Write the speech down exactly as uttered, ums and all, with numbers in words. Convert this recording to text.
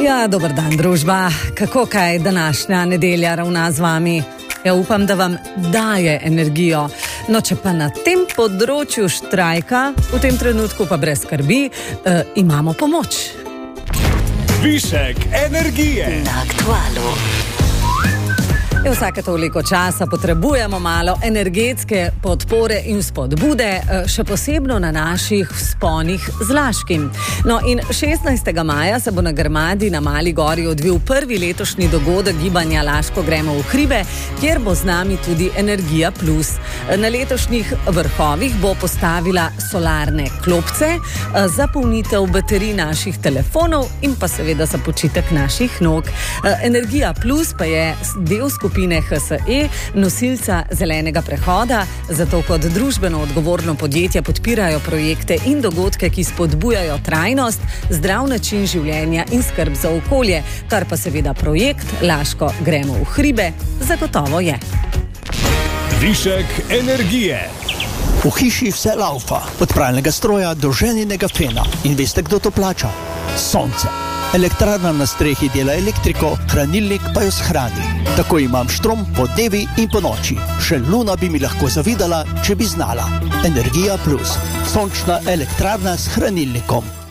Ja, dober dan, družba. Kako kaj današnja nedelja ravna z vami? Ja, upam, da vam daje energijo. No, če pa na tem področju štrajka, v tem trenutku pa brez skrbi, eh, imamo pomoč. Višek energije na Aktualu. In vsake toliko časa potrebujemo malo energetske podpore in spodbude, še posebno na naših vzponih z Laškim. No in šestnajstega maja se bo na Grmadi na Mali gori odvil prvi letošnji dogodek gibanja Laško gremo v hribe, kjer bo z nami tudi Energija Plus. Na letošnjih vrhovih bo postavila solarne klopce za polnitev baterij naših telefonov in pa seveda za počitek naših nog. Energija Plus pa je del skupine H S E, nosilca zelenega prehoda, zato kot družbeno odgovorno podjetje podpirajo projekte in dogodke, ki spodbujajo trajnost, zdrav način življenja in skrb za okolje, kar pa seveda projekt Laško gremo v hribe zagotovo je. Višek energije. V hiši vse laufa, od pralnega stroja do ženinega fena. In veste, kdo to plača? Sonce. Elektrarna na strehi dela elektriko, hranilnik pa jo shrani. Tako imam štrom po dnevi in po noči. Še Luna bi mi lahko zavidala, če bi znala. Energija Plus. Sončna elektrarna s hranilnikom.